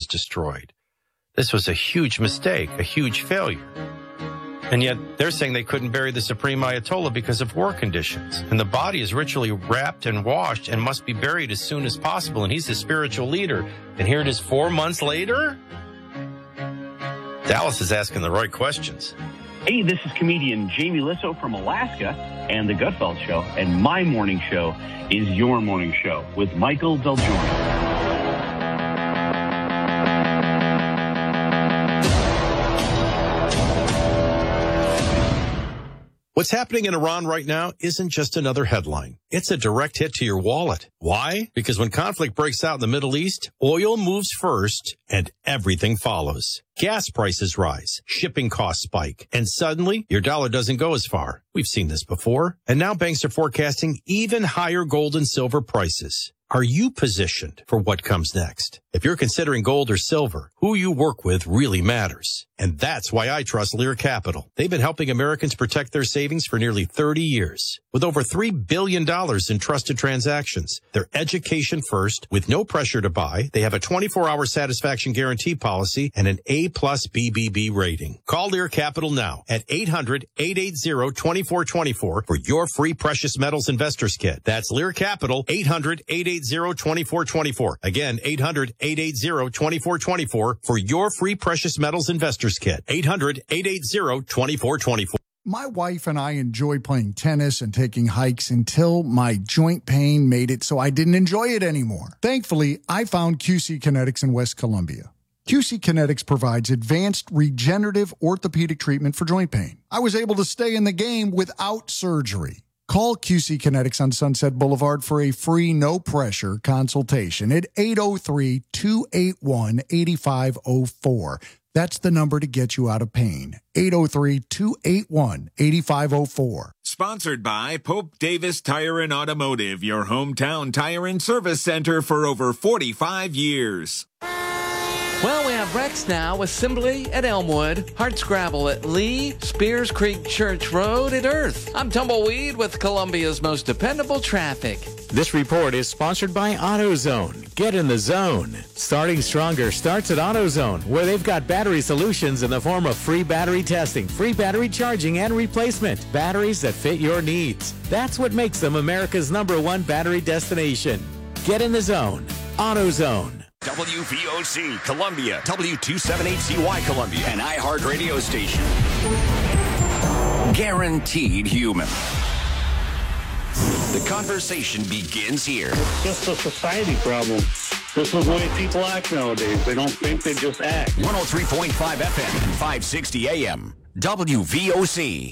destroyed. This was a huge mistake, a huge failure. And yet they're saying they couldn't bury the Supreme Ayatollah because of war conditions. And the body is ritually wrapped and washed and must be buried as soon as possible. And he's the spiritual leader. And here it is 4 months later? Dallas is asking the right questions. Hey, this is comedian Jamie Lissow from Alaska and The Gutfeld Show. And my morning show is your morning show with Michael Del Giorno. What's happening in Iran right now isn't just another headline. It's a direct hit to your wallet. Why? Because when conflict breaks out in the Middle East, oil moves first and everything follows. Gas prices rise, shipping costs spike, and suddenly your dollar doesn't go as far. We've seen this before. And now banks are forecasting even higher gold and silver prices. Are you positioned for what comes next? If you're considering gold or silver, who you work with really matters. And that's why I trust Lear Capital. They've been helping Americans protect their savings for nearly 30 years. With over $3 billion in trusted transactions, they're education first with no pressure to buy. They have a 24-hour satisfaction guarantee policy and an A+ BBB rating. Call Lear Capital now at 800-880-2424 for your free precious metals investors kit. That's Lear Capital, 800-880-2424. Again, 800-880-2424 for your free precious metals investors kit. 800-880-2424. My wife and I enjoy playing tennis and taking hikes until my joint pain made it so I didn't enjoy it anymore. Thankfully, I found QC Kinetics in West Columbia. QC Kinetics provides advanced regenerative orthopedic treatment for joint pain. I was able to stay in the game without surgery. Call QC Kinetics on Sunset Boulevard for a free, no-pressure consultation at 803-281-8504. That's the number to get you out of pain. 803-281-8504. Sponsored by Pope Davis Tire and Automotive, your hometown tire and service center for over 45 years. Well, we have Rex now, Assembly at Elmwood, Hardscrabble at Lee, Spears Creek Church Road at Earth. I'm Tumbleweed with Columbia's most dependable traffic. This report is sponsored by AutoZone. Get in the zone. Starting Stronger starts at AutoZone, where they've got battery solutions in the form of free battery testing, free battery charging, and replacement. Batteries that fit your needs. That's what makes them America's #1 battery destination. Get in the zone. AutoZone. WVOC Columbia, W278CY Columbia, an iHeart radio station. Guaranteed human. The conversation begins here. It's just a society problem. This is the way people act nowadays. They don't think, they just act. 103.5 FM and 560 AM. WVOC.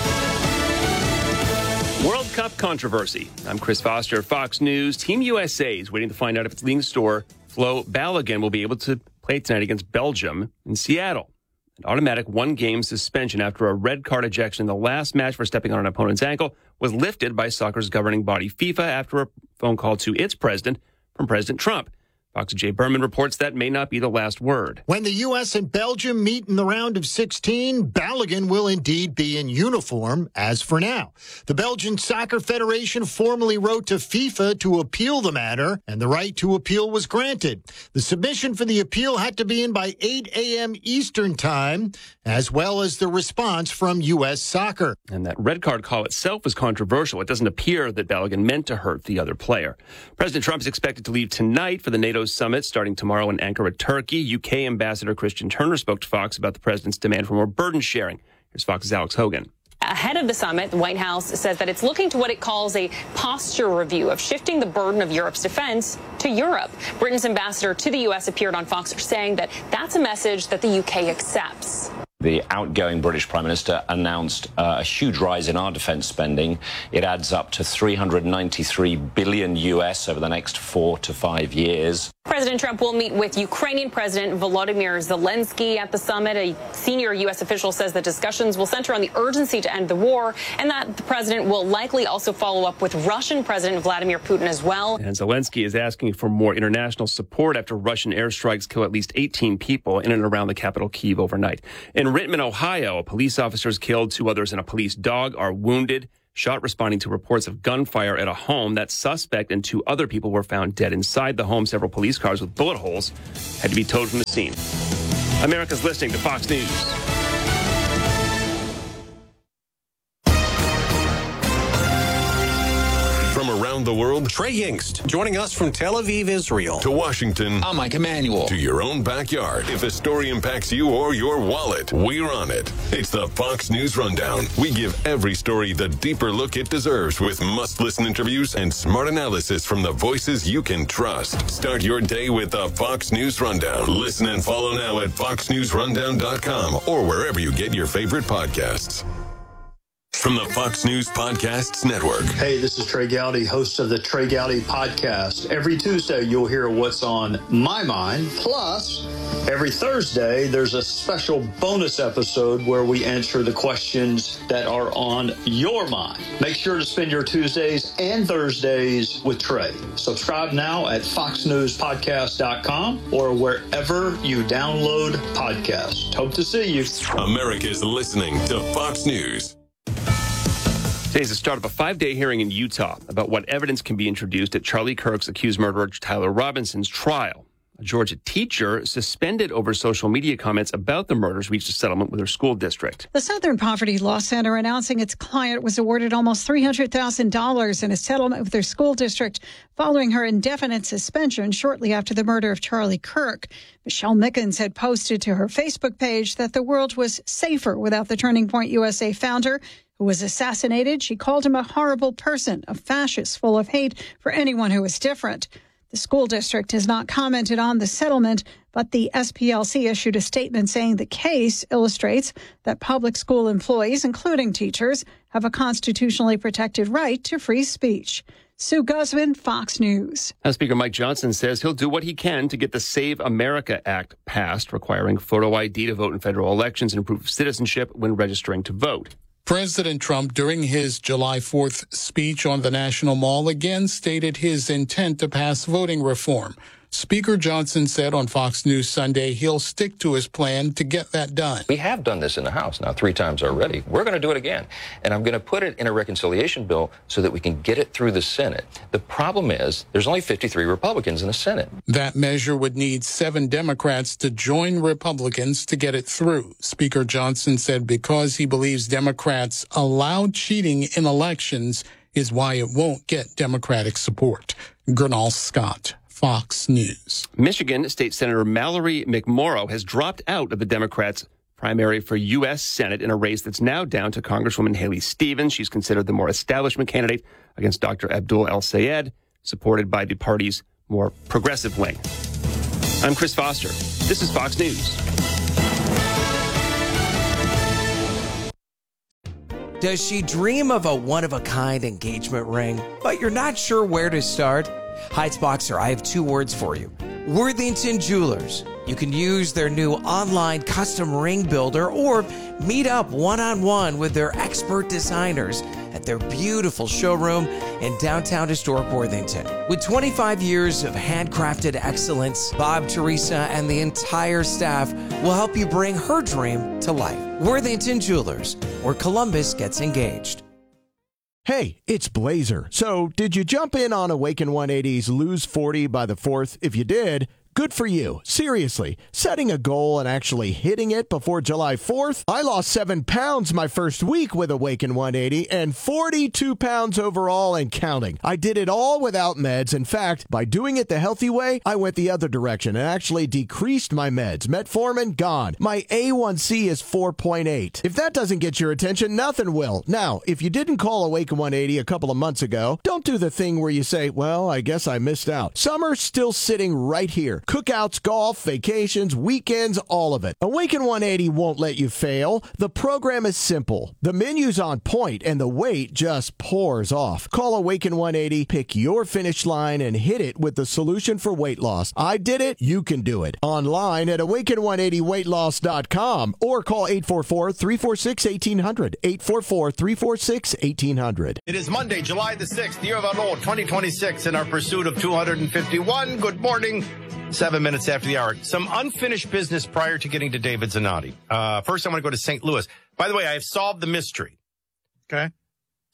World Cup controversy. I'm Chris Foster, Fox News. Team USA is waiting to find out if its leading store, Flo Balogun, will be able to play tonight against Belgium in Seattle. An automatic one-game suspension after a red card ejection in the last match for stepping on an opponent's ankle was lifted by soccer's governing body FIFA after a phone call to its president from President Trump. Fox's Jay Berman reports that may not be the last word. When the U.S. and Belgium meet in the round of 16, Balogun will indeed be in uniform as for now. The Belgian Soccer Federation formally wrote to FIFA to appeal the matter, and the right to appeal was granted. The submission for the appeal had to be in by 8 a.m. Eastern Time, as well as the response from U.S. Soccer. And that red card call itself was controversial. It doesn't appear that Balogun meant to hurt the other player. President Trump is expected to leave tonight for the NATO summit starting tomorrow in Ankara, Turkey. UK Ambassador Christian Turner spoke to Fox about the president's demand for more burden sharing. Here's Fox's Alex Hogan. Ahead of the summit, the White House says that it's looking to what it calls a posture review of shifting the burden of Europe's defense to Europe. Britain's ambassador to the U.S. appeared on Fox saying that that's a message that the UK accepts. The outgoing British Prime Minister announced a huge rise in our defense spending. It adds up to $393 billion US over the next 4 to 5 years. President Trump will meet with Ukrainian President Volodymyr Zelensky at the summit. A senior U.S. official says the discussions will center on the urgency to end the war and that the president will likely also follow up with Russian President Vladimir Putin as well. And Zelensky is asking for more international support after Russian airstrikes kill at least 18 people in and around the capital, Kyiv, overnight. In Rittman, Ohio, a police officer is killed. 2 others and a police dog are wounded. shot responding to reports of gunfire at a home. That suspect and 2 other people were found dead inside the home. Several police cars with bullet holes had to be towed from the scene. America's listening to Fox News. From around the world, Trey Yingst, joining us from Tel Aviv, Israel. To Washington, I'm Mike Emanuel. To your own backyard. If a story impacts you or your wallet, we're on it. It's the Fox News Rundown. We give every story the deeper look it deserves with must-listen interviews and smart analysis from the voices you can trust. Start your day with the Fox News Rundown. Listen and follow now at foxnewsrundown.com or wherever you get your favorite podcasts. From the Fox News Podcasts Network. Hey, this is Trey Gowdy, host of the Trey Gowdy Podcast. Every Tuesday, you'll hear what's on my mind. Plus, every Thursday, there's a special bonus episode where we answer the questions that are on your mind. Make sure to spend your Tuesdays and Thursdays with Trey. Subscribe now at foxnewspodcast.com or wherever you download podcasts. Hope to see you. America's listening to Fox News. Today's the start of a 5-day hearing in Utah about what evidence can be introduced at Charlie Kirk's accused murderer Tyler Robinson's trial. A Georgia teacher suspended over social media comments about the murders reached a settlement with her school district. The Southern Poverty Law Center announcing its client was awarded almost $300,000 in a settlement with her school district following her indefinite suspension shortly after the murder of Charlie Kirk. Michelle Mickens had posted to her Facebook page that the world was safer without the Turning Point USA founder who was assassinated. She called him a horrible person, a fascist full of hate for anyone who is different. The school district has not commented on the settlement, but the SPLC issued a statement saying the case illustrates that public school employees, including teachers, have a constitutionally protected right to free speech. Sue Guzman, Fox News. House Speaker Mike Johnson says he'll do what he can to get the Save America Act passed, requiring photo ID to vote in federal elections and proof of citizenship when registering to vote. President Trump, during his July 4th speech on the National Mall, again stated his intent to pass voting reform. Speaker Johnson said on Fox News Sunday he'll stick to his plan to get that done. We have done this in the House now 3 times already. We're going to do it again. And I'm going to put it in a reconciliation bill so that we can get it through the Senate. The problem is there's only 53 Republicans in the Senate. That measure would need 7 Democrats to join Republicans to get it through. Speaker Johnson said because he believes Democrats allow cheating in elections is why it won't get Democratic support. Gernal Scott, Fox News. Michigan State Senator Mallory McMorrow has dropped out of the Democrats' primary for U.S. Senate in a race that's now down to Congresswoman Haley Stevens. She's considered the more establishment candidate against Dr. Abdul El-Sayed, supported by the party's more progressive wing. I'm Chris Foster. This is Fox News. Does she dream of a one-of-a-kind engagement ring, but you're not sure where to start? Heights Boxer, I have 2 words for you. Worthington Jewelers. You can use their new online custom ring builder or meet up one-on-one with their expert designers at their beautiful showroom in downtown historic Worthington. With 25 years of handcrafted excellence, Bob, Teresa, and the entire staff will help you bring her dream to life. Worthington Jewelers, where Columbus gets engaged. Hey, it's Blazer. So, did you jump in on Awaken 180's Lose 40 by the 4th? If you did, good for you. Seriously, setting a goal and actually hitting it before July 4th? I lost 7 pounds my first week with Awaken 180 and 42 pounds overall and counting. I did it all without meds. In fact, by doing it the healthy way, I went the other direction and actually decreased my meds. Metformin, gone. My A1C is 4.8. If that doesn't get your attention, nothing will. Now, if you didn't call Awaken 180 a couple of months ago, don't do the thing where you say, well, I guess I missed out. Summer's still sitting right here. Cookouts, golf, vacations, weekends, all of it. Awaken 180 won't let you fail. The program is simple. The menu's on point, and the weight just pours off. Call Awaken 180, pick your finish line, and hit it with the solution for weight loss. I did it. You can do it. Online at awaken180weightloss.com or call 844-346-1800. 844-346-1800. It is Monday, July the 6th, year of our Lord, 2026, in our pursuit of 251. Good morning. 7 minutes after the hour. Some unfinished business prior to getting to David Zanotti. First, I want to go to St. Louis. By the way, I have solved the mystery. Okay?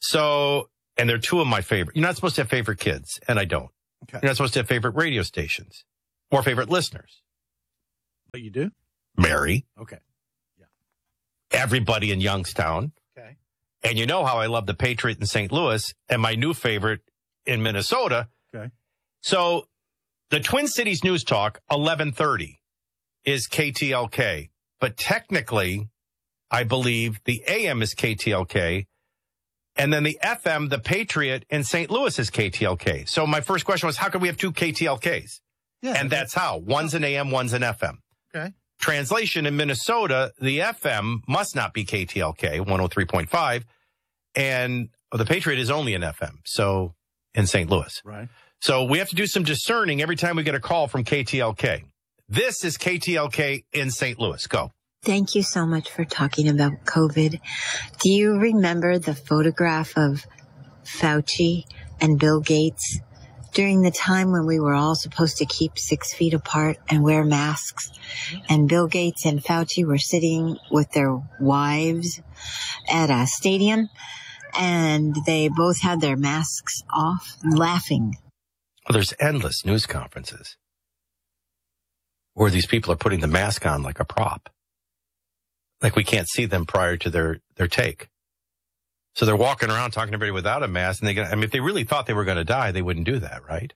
So, and they're two of my favorite. You're not supposed to have favorite kids, and I don't. Okay. You're not supposed to have favorite radio stations or favorite listeners. But you do? Mary. Okay. Yeah. Everybody in Youngstown. Okay. And you know how I love the Patriot in St. Louis and my new favorite in Minnesota. Okay. So the Twin Cities News Talk, 1130, is KTLK. But technically, I believe the AM is KTLK. And then the FM, the Patriot in St. Louis is KTLK. So my first question was, how can we have two KTLKs? Yeah. And that's how. One's an AM, one's an FM. Okay. Translation, in Minnesota, the FM must not be KTLK, 103.5. And the Patriot is only an FM. So in St. Louis. Right. So we have to do some discerning every time we get a call from KTLK. This is KTLK in St. Louis. Go. Thank you so much for talking about COVID. Do you remember the photograph of Fauci and Bill Gates during the time when we were all supposed to keep 6 feet apart and wear masks? And Bill Gates and Fauci were sitting with their wives at a stadium, and they both had their masks off, laughing. Well, there's endless news conferences where these people are putting the mask on like a prop. Like we can't see them prior to their take. So they're walking around talking to everybody without a mask. And if they really thought they were going to die, they wouldn't do that, right?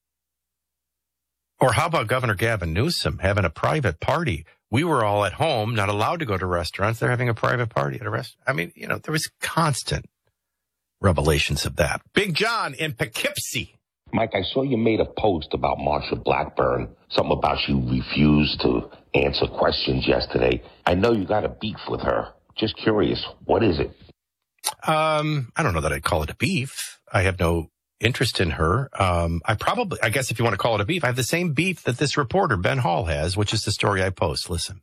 Or how about Governor Gavin Newsom having a private party? We were all at home, not allowed to go to restaurants. They're having a private party at a restaurant. I mean, there was constant revelations of that. Big John in Poughkeepsie. Mike, I saw you made a post about Marsha Blackburn, something about she refused to answer questions yesterday. I know you got a beef with her. Just curious, what is it? I don't know that I'd call it a beef. I have no interest in her. I guess if you want to call it a beef, I have the same beef that this reporter, Ben Hall, has, which is the story I post. Listen.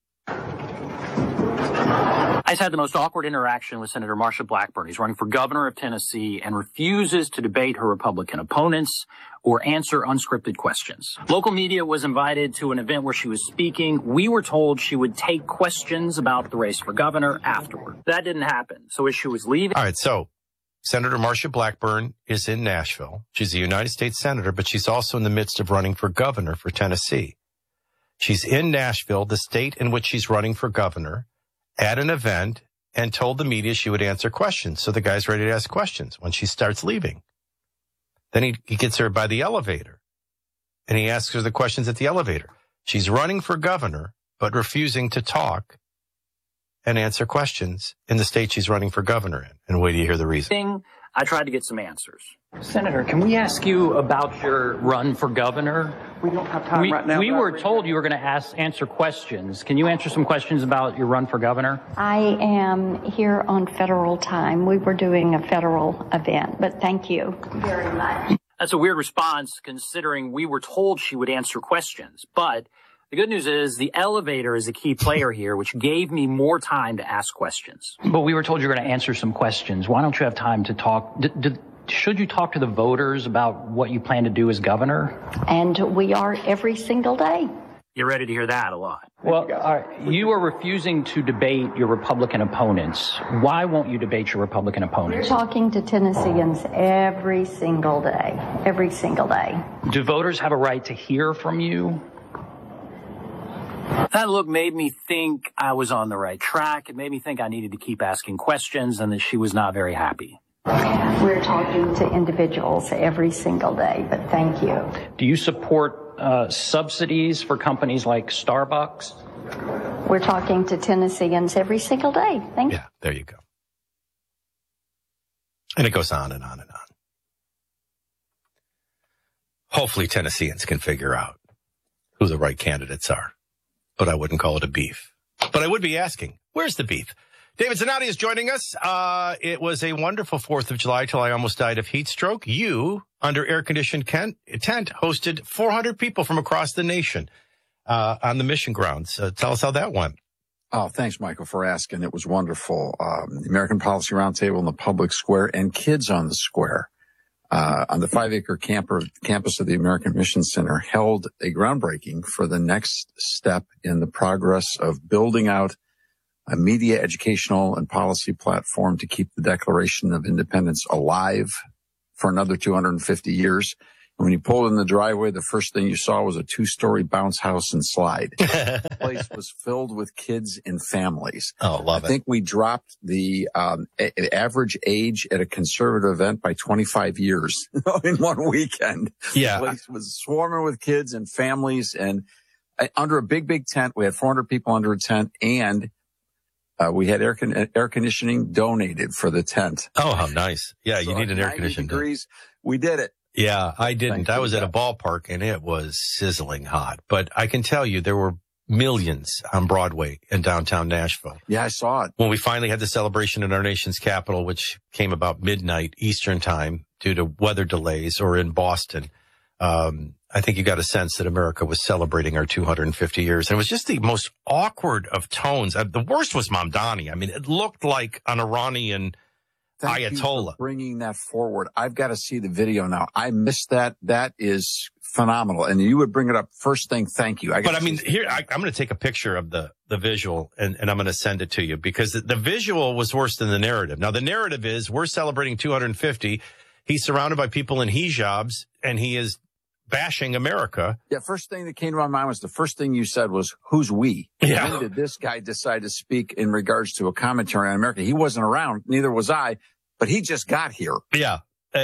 I just had the most awkward interaction with Senator Marsha Blackburn. He's running for governor of Tennessee and refuses to debate her Republican opponents or answer unscripted questions. Local media was invited to an event where she was speaking. We were told she would take questions about the race for governor afterward. That didn't happen. So as she was leaving... All right, so Senator Marsha Blackburn is in Nashville. She's a United States senator, but she's also in the midst of running for governor for Tennessee. She's in Nashville, the state in which she's running for governor, at an event, and told the media she would answer questions. So the guy's ready to ask questions when she starts leaving. Then he gets her by the elevator, and he asks her the questions at the elevator. She's running for governor, but refusing to talk and answer questions in the state she's running for governor in. And wait till you hear the reason. I tried to get some answers. Senator, can we ask you about your run for governor? We don't have time right now. We were told you were going to answer questions. Can you answer some questions about your run for governor? I am here on federal time. We were doing a federal event, but thank you very much. That's a weird response considering we were told she would answer questions. But the good news is the elevator is a key player here, which gave me more time to ask questions. But we were told you were going to answer some questions. Why don't you have time to talk? Should you talk to the voters about what you plan to do as governor? And we are every single day. You're ready to hear that a lot. Well, you are refusing to debate your Republican opponents. Why won't you debate your Republican opponents? We're talking to Tennesseans every single day. Every single day. Do voters have a right to hear from you? That look made me think I was on the right track. It made me think I needed to keep asking questions and that she was not very happy. We're talking to individuals every single day, but thank you. Do you support subsidies for companies like Starbucks? We're talking to Tennesseans every single day. Thank you. Yeah, there you go. And it goes on and on and on. Hopefully Tennesseans can figure out who the right candidates are. But I wouldn't call it a beef. But I would be asking, where's the beef? David Zanotti is joining us. It was a wonderful 4th of July till I almost died of heat stroke. You, under air-conditioned tent, hosted 400 people from across the nation on the mission grounds. Tell us how that went. Oh, thanks, Michael, for asking. It was wonderful. The American Policy Roundtable in the public square and Kids on the Square on the 5-acre campus of the American Mission Center held a groundbreaking for the next step in the progress of building out a media, educational, and policy platform to keep the Declaration of Independence alive for another 250 years. And when you pulled in the driveway, the first thing you saw was a 2-story bounce house and slide. The place was filled with kids and families. Oh, love it. I think we dropped the average age at a conservative event by 25 years in one weekend. Yeah. The place was swarming with kids and families, and under a big tent. We had 400 people under a tent, and we had air conditioning donated for the tent. Oh, how nice. Yeah, So you need an air conditioning. degrees. We did it. Yeah, I didn't. I was at a ballpark and it was sizzling hot. But I can tell you there were millions on Broadway in downtown Nashville. Yeah, I saw it. When we finally had the celebration in our nation's capital, which came about midnight Eastern time due to weather delays, or in Boston, I think you got a sense that America was celebrating our 250 years. And it was just the most awkward of tones. The worst was Mamdani. I mean, it looked like an Iranian Thank you Ayatollah. for bringing that forward. I've got to see the video now. I missed that. That is phenomenal. And you would bring it up first thing. Thank you. I'm going to take a picture of the visual and I'm going to send it to you, because the visual was worse than the narrative. Now, the narrative is we're celebrating 250. He's surrounded by people in hijabs and he is bashing America. Yeah, first thing that came to my mind was the first thing you said was, who's we? Yeah. When did this guy decide to speak in regards to a commentary on America? He wasn't around, neither was I, but he just got here. Yeah,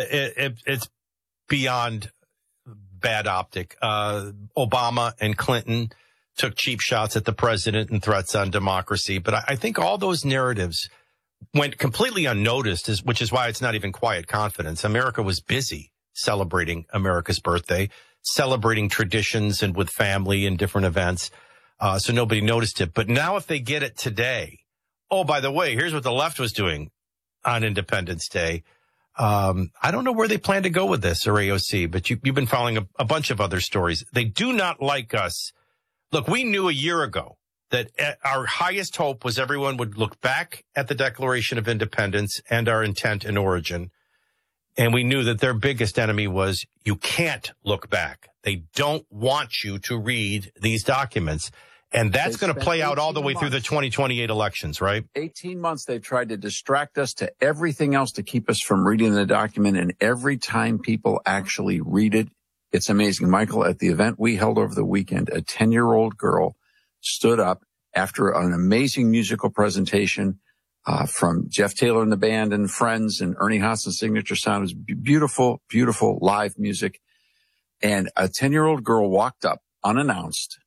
it's beyond bad optic. Obama and Clinton took cheap shots at the president and threats on democracy. But I think all those narratives went completely unnoticed, which is why it's not even quiet confidence. America was busy celebrating America's birthday, celebrating traditions and with family and different events. So nobody noticed it. But now if they get it today, oh, by the way, here's what the left was doing on Independence Day. I don't know where they plan to go with this, or AOC, but you've been following a bunch of other stories. They do not like us. Look, we knew a year ago that our highest hope was everyone would look back at the Declaration of Independence and our intent and origin. And we knew that their biggest enemy was, you can't look back. They don't want you to read these documents. And that's going to play out all the way through the 2028 elections, right? 18 months they've tried to distract us to everything else to keep us from reading the document. And every time people actually read it, it's amazing. Michael, at the event we held over the weekend, a 10-year-old girl stood up after an amazing musical presentation from Jeff Taylor and the band and friends, and Ernie Haas's signature sound. It was beautiful, beautiful live music. And a 10-year-old girl walked up unannounced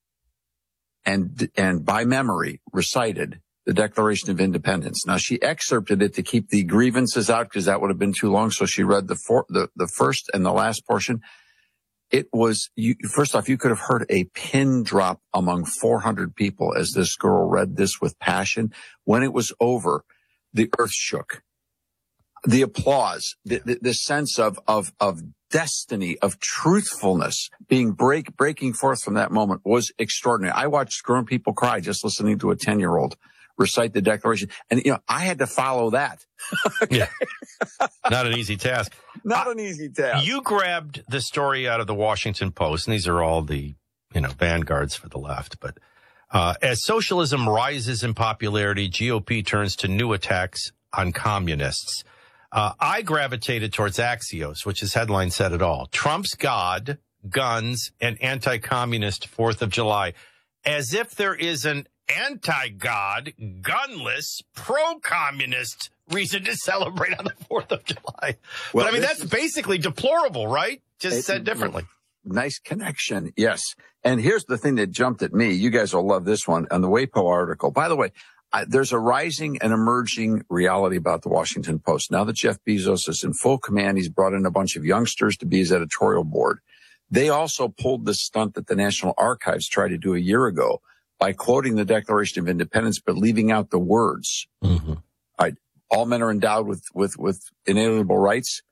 and by memory recited the Declaration of Independence. Now, she excerpted it to keep the grievances out because that would have been too long. So she read the first and the last portion. It was, first off, you could have heard a pin drop among 400 people as this girl read this with passion. When it was over, the earth shook. The applause, the sense of destiny, of truthfulness being breaking forth from that moment was extraordinary. I watched grown people cry just listening to a 10-year-old recite the Declaration. And, I had to follow that. Yeah. Not an easy task. Not an easy task. You grabbed the story out of the Washington Post, and these are all the, vanguards for the left. But as socialism rises in popularity, GOP turns to new attacks on communists. I gravitated towards Axios, which is headline said it all. Trump's God, guns, and anti-communist 4th of July. As if there is an anti-God, gunless, pro-communist reason to celebrate on the 4th of July. Well, but that's basically deplorable, right? Just said differently. Nice connection. Yes. And here's the thing that jumped at me. You guys will love this one on the WAPO article. By the way, there's a rising and emerging reality about the Washington Post. Now that Jeff Bezos is in full command, he's brought in a bunch of youngsters to be his editorial board. They also pulled the stunt that the National Archives tried to do a year ago by quoting the Declaration of Independence, but leaving out the words. Mm-hmm. All men are endowed with inalienable rights.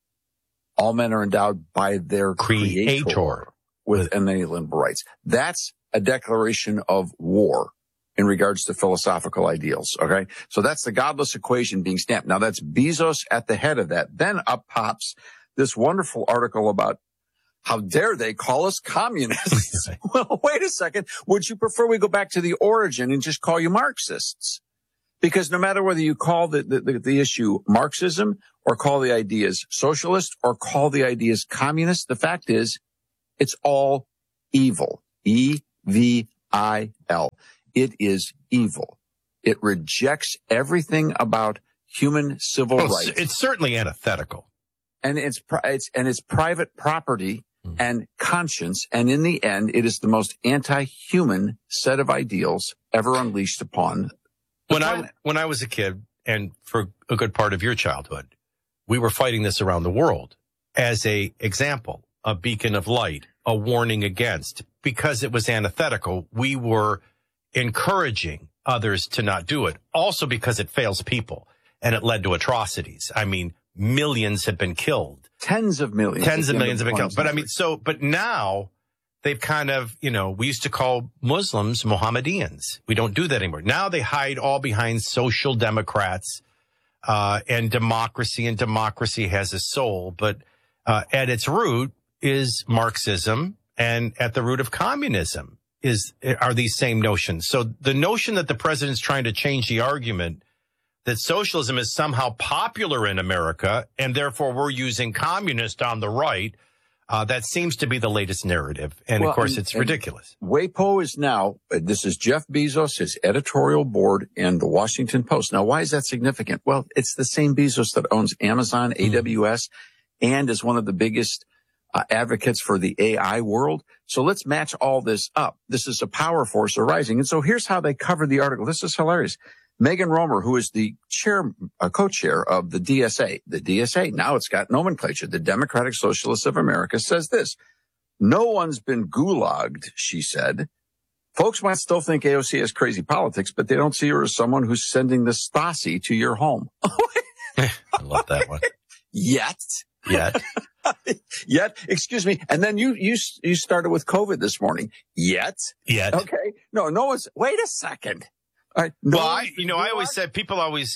All men are endowed by their creator with inalienable rights. That's a declaration of war in regards to philosophical ideals. Okay. So that's the godless equation being stamped. Now that's Bezos at the head of that. Then up pops this wonderful article about how dare they call us communists? Well, wait a second. Would you prefer we go back to the origin and just call you Marxists? Because no matter whether you call the issue Marxism or call the ideas socialist or call the ideas communist, the fact is it's all evil. E-V-I-L. It is evil. It rejects everything about human civil rights. It's certainly antithetical. And it's private property and conscience. And in the end, it is the most anti-human set of ideals ever unleashed upon. When I was a kid, and for a good part of your childhood, we were fighting this around the world as a example, a beacon of light, a warning against, because it was antithetical. We were encouraging others to not do it. Also because it fails people and it led to atrocities. I mean, millions have been killed. Tens of millions have been killed. But now they've kind of, we used to call Muslims Mohammedans. We don't do that anymore. Now they hide all behind social democrats, and democracy has a soul. But, at its root is Marxism, and at the root of communism are these same notions. So the notion that the president's trying to change the argument that socialism is somehow popular in America and therefore we're using communist on the right, that seems to be the latest narrative. And of course, it's ridiculous. WAPO is now, this is Jeff Bezos, his editorial board, and the Washington Post. Now, why is that significant? Well, it's the same Bezos that owns Amazon, AWS, and is one of the biggest advocates for the AI world. So let's match all this up. This is a power force arising. And so here's how they covered the article. This is hilarious. Megan Romer, who is the co-chair of the DSA. The DSA, now it's got nomenclature. The Democratic Socialists of America says this. No one's been gulagged, she said. Folks might still think AOC has crazy politics, but they don't see her as someone who's sending the Stasi to your home. I love that one. Yet. Excuse me. And then you started with COVID this morning. Yet. Okay. No one's, wait a second. All right. Well, I always said people always,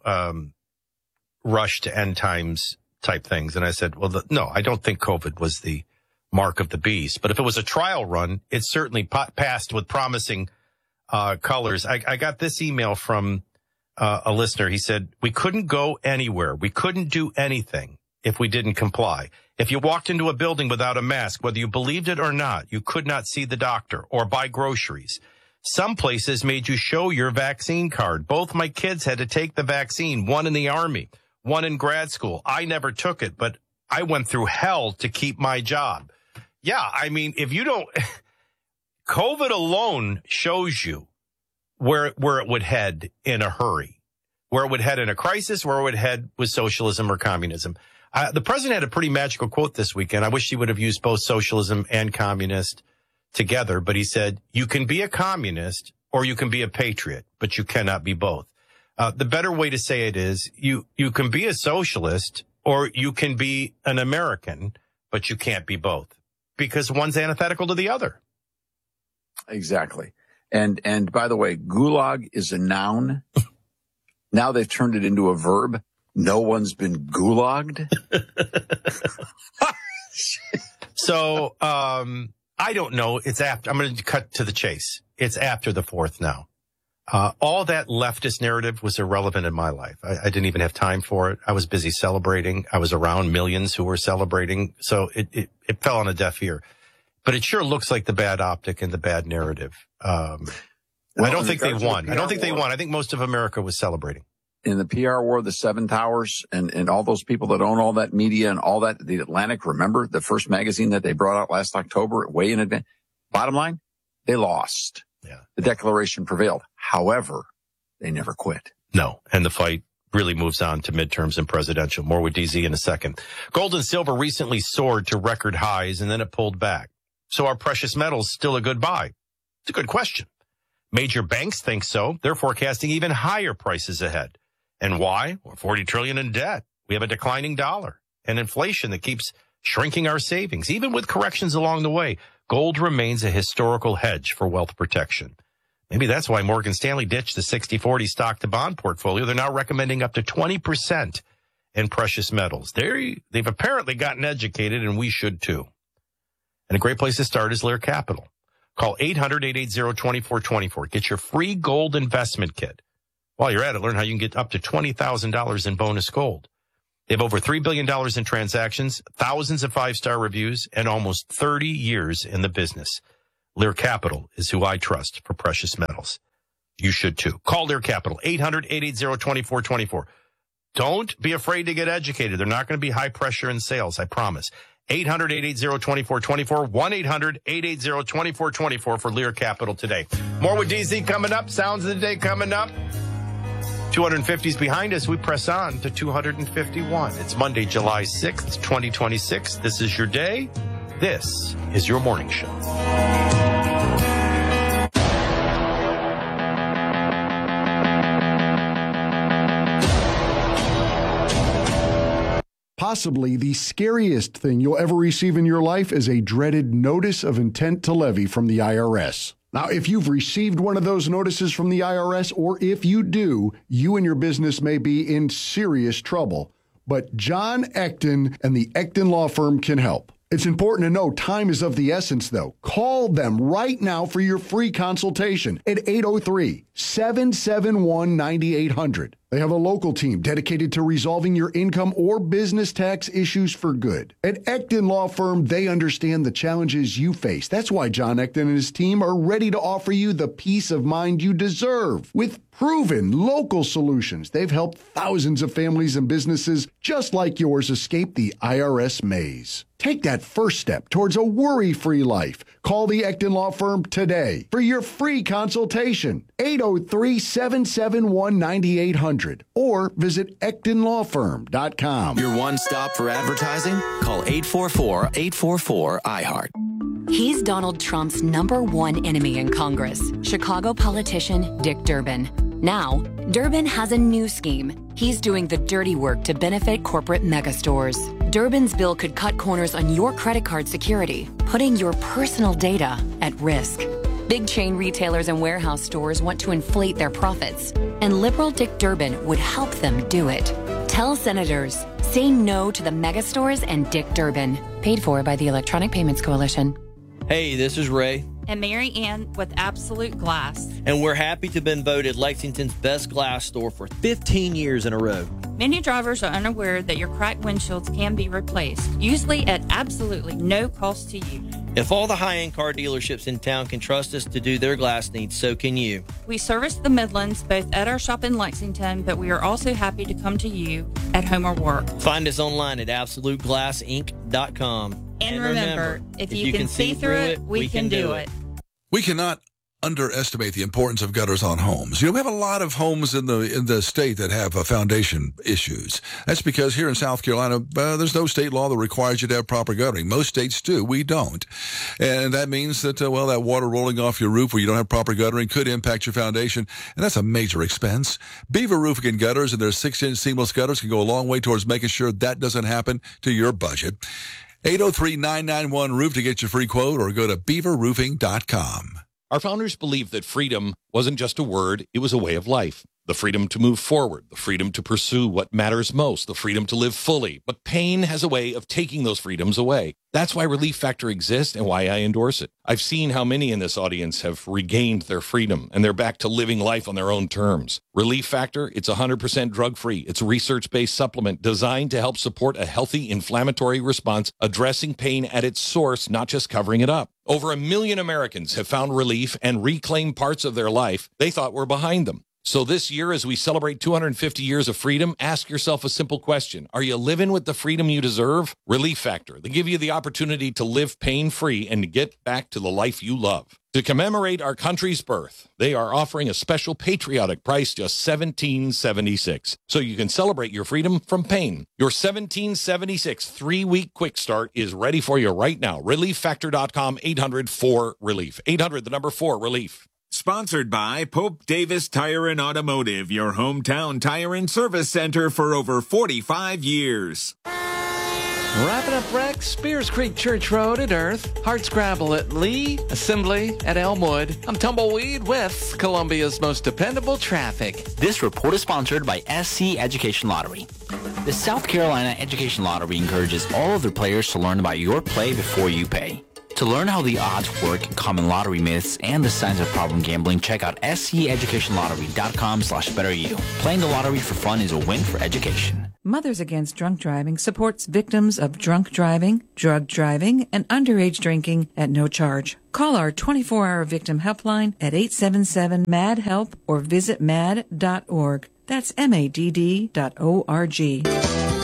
rush to end times type things. And I said, well, no, I don't think COVID was the mark of the beast. But if it was a trial run, it certainly passed with promising colors. I got this email from a listener. He said, we couldn't go anywhere. We couldn't do anything if we didn't comply. If you walked into a building without a mask, whether you believed it or not, you could not see the doctor or buy groceries. Some places made you show your vaccine card. Both my kids had to take the vaccine, one in the Army, one in grad school. I never took it, but I went through hell to keep my job. Yeah, I mean, if you don't, COVID alone shows you where it would head in a hurry, where it would head in a crisis, where it would head with socialism or communism. The president had a pretty magical quote this weekend. I wish he would have used both socialism and communist together, but he said, you can be a communist or you can be a patriot, but you cannot be both. The better way to say it is you can be a socialist or you can be an American, but you can't be both because one's antithetical to the other. Exactly. And by the way, gulag is a noun. Now they've turned it into a verb. No one's been gulagged. So, I don't know. It's after. I'm going to cut to the chase. It's after the 4th now. All that leftist narrative was irrelevant in my life. I didn't even have time for it. I was busy celebrating. I was around millions who were celebrating. So it fell on a deaf ear. But it sure looks like the bad optic and the bad narrative. I don't think they won. I think most of America was celebrating. In the PR war, the Seven Towers and all those people that own all that media and all that, the Atlantic, remember the first magazine that they brought out last October, way in advance. Bottom line, they lost. Yeah. The Declaration prevailed. However, they never quit. No. And the fight really moves on to midterms and presidential. More with DZ in a second. Gold and silver recently soared to record highs and then it pulled back. So are precious metals still a good buy? It's a good question. Major banks think so. They're forecasting even higher prices ahead. And why? We're $40 trillion in debt. We have a declining dollar and inflation that keeps shrinking our savings. Even with corrections along the way, gold remains a historical hedge for wealth protection. Maybe that's why Morgan Stanley ditched the 60-40 stock to bond portfolio. They're now recommending up to 20% in precious metals. They've apparently gotten educated, and we should too. And a great place to start is Lear Capital. Call 800-880-2424. Get your free gold investment kit. While you're at it, learn how you can get up to $20,000 in bonus gold. They have over $3 billion in transactions, thousands of 5-star reviews, and almost 30 years in the business. Lear Capital is who I trust for precious metals. You should too. Call Lear Capital, 800-880-2424. Don't be afraid to get educated. They're not going to be high pressure in sales, I promise. 800-880-2424, 1-800-880-2424 for Lear Capital today. More with DZ coming up. Sounds of the day coming up. 250's behind us. We press on to 251. It's Monday, July 6th, 2026. This is your day. This is your morning show. Possibly the scariest thing you'll ever receive in your life is a dreaded notice of intent to levy from the IRS. Now, if you've received one of those notices from the IRS, or if you do, you and your business may be in serious trouble. But John Ecton and the Ecton Law Firm can help. It's important to know time is of the essence, though. Call them right now for your free consultation at 803-771-9800. They have a local team dedicated to resolving your income or business tax issues for good. At Ecton Law Firm, they understand the challenges you face. That's why John Ecton and his team are ready to offer you the peace of mind you deserve. With proven local solutions, they've helped thousands of families and businesses just like yours escape the IRS maze. Take that first step towards a worry-free life. Call the Ecton Law Firm today for your free consultation. 803-771-9800 or visit EctonLawFirm.com. Your one stop for advertising? Call 844-844-IHEART. He's Donald Trump's #1 enemy in Congress, Chicago politician Dick Durbin. Now, Durbin has a new scheme. He's doing the dirty work to benefit corporate megastores. Durbin's bill could cut corners on your credit card security, putting your personal data at risk. Big chain retailers and warehouse stores want to inflate their profits, and liberal Dick Durbin would help them do it. Tell senators, say no to the megastores and Dick Durbin. Paid for by the Electronic Payments Coalition. Hey, this is Ray. And Mary Ann with Absolute Glass. And we're happy to have been voted Lexington's best glass store for 15 years in a row. Many drivers are unaware that your cracked windshields can be replaced, usually at absolutely no cost to you. If all the high-end car dealerships in town can trust us to do their glass needs, so can you. We service the Midlands both at our shop in Lexington, but we are also happy to come to you at home or work. Find us online at AbsoluteGlassInc.com. And remember, if you can see through it, we can do it. We cannot underestimate the importance of gutters on homes. You know, we have a lot of homes in the state that have foundation issues. That's because here in South Carolina, there's no state law that requires you to have proper guttering. Most states do. We don't. And that means that, that water rolling off your roof where you don't have proper guttering could impact your foundation. And that's a major expense. Beaver Roofing and Gutters and their 6-inch seamless gutters can go a long way towards making sure that doesn't happen to your budget. 803-991-ROOF to get your free quote or go to beaverroofing.com. Our founders believed that freedom wasn't just a word, it was a way of life. The freedom to move forward, the freedom to pursue what matters most, the freedom to live fully. But pain has a way of taking those freedoms away. That's why Relief Factor exists and why I endorse it. I've seen how many in this audience have regained their freedom and they're back to living life on their own terms. Relief Factor, it's 100% drug-free. It's a research-based supplement designed to help support a healthy inflammatory response, addressing pain at its source, not just covering it up. Over 1 million Americans have found relief and reclaimed parts of their life they thought were behind them. So this year, as we celebrate 250 years of freedom, ask yourself a simple question. Are you living with the freedom you deserve? Relief Factor. They give you the opportunity to live pain-free and to get back to the life you love. To commemorate our country's birth, they are offering a special patriotic price, just $17.76. So you can celebrate your freedom from pain. Your $17.76 3-week quick start is ready for you right now. ReliefFactor.com, 800-4-RELIEF. 800, the number 4-RELIEF. Sponsored by Pope Davis Tire and Automotive, your hometown tire and service center for over 45 years. Wrapping up wrecks, Spears Creek Church Road at Earth, Hardscrabble at Lee, Assembly at Elmwood. I'm Tumbleweed with Columbia's most dependable traffic. This report is sponsored by SC Education Lottery. The South Carolina Education Lottery encourages all of their players to learn about your play before you pay. To learn how the odds work, common lottery myths, and the signs of problem gambling, check out SCEducationLottery.com/betteryou. Playing the lottery for fun is a win for education. Mothers Against Drunk Driving supports victims of drunk driving, drug driving, and underage drinking at no charge. Call our 24-hour victim helpline at 877-MAD-HELP or visit mad.org. That's MADD.org.